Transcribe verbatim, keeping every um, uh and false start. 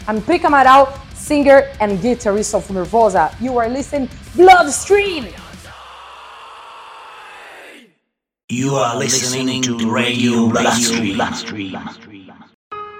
I'm Pica Amaral, singer and guitarist of Nervosa. You are listening Bloodstream! You are listening to Radio Bloodstream.